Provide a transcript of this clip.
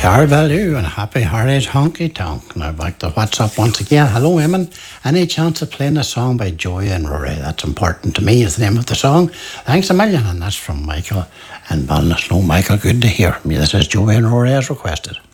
Yarvaloo and happy holidays honky tonk. Now back to WhatsApp once again. Hello, Eamon. Any chance of playing a song by Joey and Rory? That's important to me, is the name of the song. Thanks a million. And that's from Michael and Ballinasloe. Michael, good to hear from you. This is Joey and Rory as requested.